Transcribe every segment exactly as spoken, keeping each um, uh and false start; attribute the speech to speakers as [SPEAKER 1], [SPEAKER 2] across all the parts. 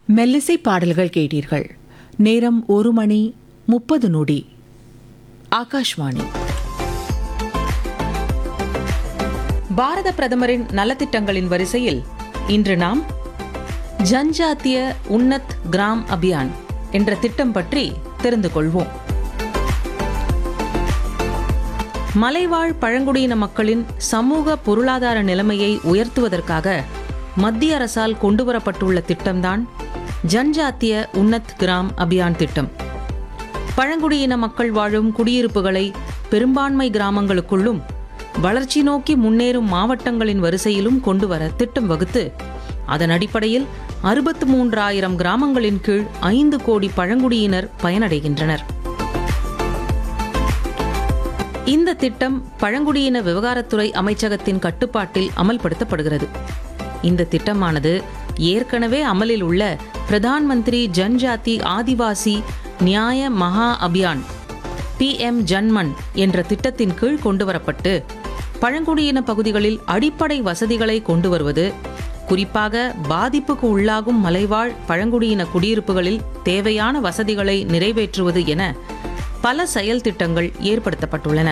[SPEAKER 1] மெல்லிசை பாடல்கள் கேட்டீர்கள். நேரம் ஒரு மணி முப்பது நொடி. ஆகாஷ்வாணி. பாரத பிரதமரின் நலத்திட்டங்களின் வரிசையில் இன்று நாம் ஜன்ஜாத்திய உன்னத் கிராம் அபியான் என்ற திட்டம் பற்றி தெரிந்து கொள்வோம். மலைவாழ் பழங்குடியின மக்களின் சமூக பொருளாதார நிலைமையை உயர்த்துவதற்காக மத்திய அரசால் கொண்டுவரப்பட்டுள்ள திட்டம்தான் ஜன்ஜாத்திய உன்னத் கிராம் அபியான் திட்டம். பழங்குடியின மக்கள் வாழும் குடியிருப்புகளை பெரும்பான்மை கிராமங்களுக்குள்ளும் வளர்ச்சி நோக்கி முன்னேறும் மாவட்டங்களின் வரிசையிலும் கொண்டுவர திட்டம் வகுத்து அதன் அடிப்படையில் அறுபத்து மூன்றாயிரம் கிராமங்களின் கீழ் ஐந்து கோடி பழங்குடியினர் பயனடைகின்றனர். இந்த திட்டம் பழங்குடியின விவகாரத்துறை அமைச்சகத்தின் கட்டுப்பாட்டில் அமல்படுத்தப்படுகிறது. இந்த திட்டமானது ஏற்கனவே அமலில் உள்ள பிரதான் மந்திரி ஜன்ஜாதி ஆதிவாசி நியாய மகா அபியான் பி எம் ஜன்மன் என்ற திட்டத்தின் கீழ் கொண்டுவரப்பட்டு பழங்குடியின பகுதிகளில் அடிப்படை வசதிகளை கொண்டு வருவது, குறிப்பாக பாதிப்புக்கு உள்ளாகும் மலைவாழ் பழங்குடியின குடியிருப்புகளில் தேவையான வசதிகளை நிறைவேற்றுவது என பல செயல் திட்டங்கள் ஏற்படுத்தப்பட்டுள்ளன.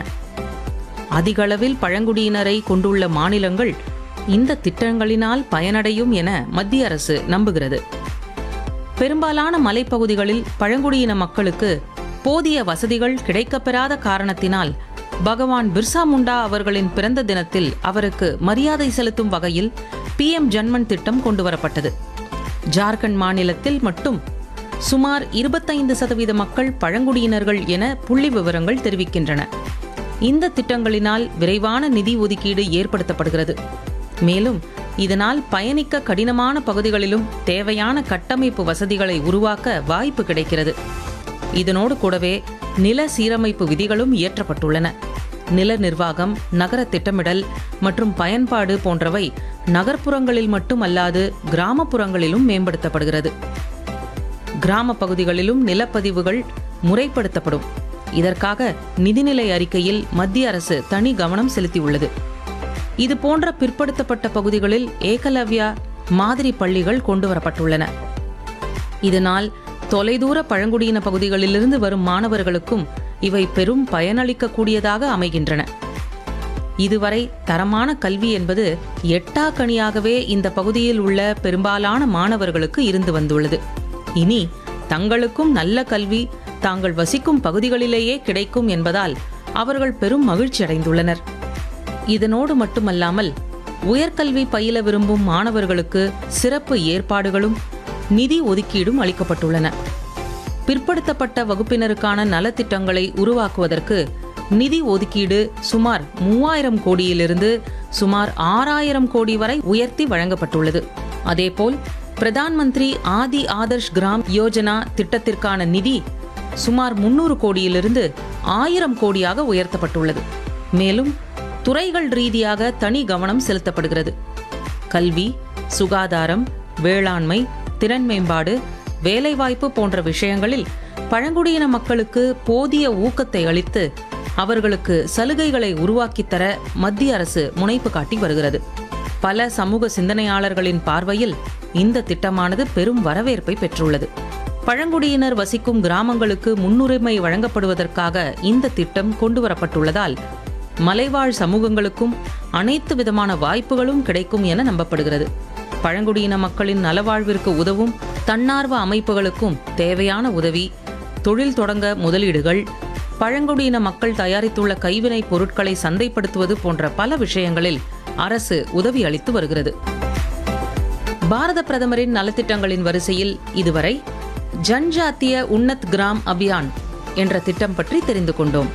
[SPEAKER 1] அதிகளவில் பழங்குடியினரை கொண்டுள்ள மாநிலங்கள் இந்த திட்டங்களினால் பயனடையும் என மத்திய அரசு நம்புகிறது. பெரும்பாலான மலைப்பகுதிகளில் பழங்குடியின மக்களுக்கு போதிய வசதிகள் கிடைக்கப்பெறாத காரணத்தினால் பகவான் பிர்சா முண்டா அவர்களின் பிறந்த தினத்தில் அவருக்கு மரியாதை செலுத்தும் வகையில் பி எம் ஜன்மன் திட்டம் கொண்டுவரப்பட்டது. ஜார்க்கண்ட் மாநிலத்தில் மட்டும் சுமார் இருபத்தைந்து சதவீத மக்கள் பழங்குடியினர்கள் என புள்ளி விவரங்கள் தெரிவிக்கின்றன. இந்த திட்டங்களினால் விரைவான நிதி ஒதுக்கீடு ஏற்படுத்தப்படுகிறது. மேலும் இதனால் பயணிக்க கடினமான பகுதிகளிலும் தேவையான கட்டமைப்பு வசதிகளை உருவாக்க வாய்ப்பு கிடைக்கிறது. இதனோடு கூடவே நில சீரமைப்பு விதிகளும் இயற்றப்பட்டுள்ளன. நில நிர்வாகம், நகர திட்டமிடல் மற்றும் பயன்பாடு போன்றவை நகர்ப்புறங்களில் மட்டுமல்லாது கிராமப்புறங்களிலும் மேம்படுத்தப்படுகிறது. கிராம பகுதிகளிலும் நிலப்பதிவுகள் முறைப்படுத்தப்படும். இதற்காக நிதிநிலை அறிக்கையில் மத்திய அரசு தனி கவனம் செலுத்தியுள்ளது. இது போன்ற பிற்படுத்தப்பட்ட பகுதிகளில் ஏகலவ்யா மாதிரி பள்ளிகள் கொண்டுவரப்பட்டுள்ளன. இதனால் தொலைதூர பழங்குடியின பகுதிகளிலிருந்து வரும் மாணவர்களுக்கும் இவை பெரும் பயனளிக்கக்கூடியதாக அமைகின்றன. இதுவரை தரமான கல்வி என்பது எட்டாக்கனியாகவே இந்த பகுதியில் உள்ள பெரும்பாலான மாணவர்களுக்கு இருந்து வந்துள்ளது. இனி தங்களுக்கும் நல்ல கல்வி தாங்கள் வசிக்கும் பகுதிகளிலேயே கிடைக்கும் என்பதால் அவர்கள் பெரும் மகிழ்ச்சி அடைந்துள்ளனர். இதனோடு மட்டுமல்லாமல் உயர்கல்வி பயில விரும்பும் மாணவர்களுக்கு சிறப்பு ஏற்பாடுகளும் நிதி ஒதுக்கீடும் அளிக்கப்பட்டுள்ளன. பிற்படுத்தப்பட்ட வகுப்பினருக்கான நலத்திட்டங்களை உருவாக்குவதற்கு நிதி ஒதுக்கீடு சுமார் மூவாயிரம் கோடியிலிருந்து சுமார் ஆறாயிரம் கோடி வரை உயர்த்தி வழங்கப்பட்டுள்ளது. அதேபோல் பிரதான் மந்திரி ஆதி ஆதர்ஷ் கிராம் யோஜனா திட்டத்திற்கான நிதி சுமார் முன்னூறு கோடியிலிருந்து ஆயிரம் கோடியாக உயர்த்தப்பட்டுள்ளது. மேலும் துறைகள் ரீதியாக தனி கவனம் செலுத்தப்படுகிறது. கல்வி, சுகாதாரம், வேளாண்மை, திறன் மேம்பாடு, வேலைவாய்ப்பு போன்ற விஷயங்களில் பழங்குடியின மக்களுக்கு போதிய ஊக்கத்தை அளித்து அவர்களுக்கு சலுகைகளை உருவாக்கித்தர மத்திய அரசு முனைப்பு காட்டி வருகிறது. பல சமூக சிந்தனையாளர்களின் பார்வையில் இந்த திட்டமானது பெரும் வரவேற்பை பெற்றுள்ளது. பழங்குடியினர் வசிக்கும் கிராமங்களுக்கு முன்னுரிமை வழங்கப்படுவதற்காக இந்த திட்டம் கொண்டுவரப்பட்டுள்ளதால் மலைவாழ் சமூகங்களுக்கும் அனைத்து விதமான வாய்ப்புகளும் கிடைக்கும் என நம்பப்படுகிறது. பழங்குடியின மக்களின் நலவாழ்விற்கு உதவும் தன்னார்வ அமைப்புகளுக்கும் தேவையான உதவி, தொழில் தொடங்க முதலீடுகள், பழங்குடியின மக்கள் தயாரித்துள்ள கைவினைப் பொருட்களை சந்தைப்படுத்துவது போன்ற பல விஷயங்களில் அரசு உதவி அளித்து வருகிறது. பாரத பிரதமரின் நலத்திட்டங்களின் வரிசையில் இதுவரை ஜன்ஜாத்திய உன்னத் கிராம் அபியான் என்ற திட்டம் பற்றி தெரிந்து கொண்டோம்.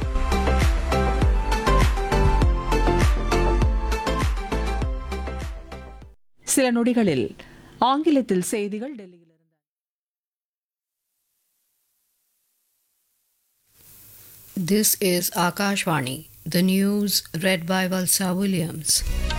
[SPEAKER 1] சில நொடிகளில் ஆங்கிலத்தில் செய்திகள் டெல்லியிலிருந்து.
[SPEAKER 2] This is Akashvani, the news read by Valsa Williams.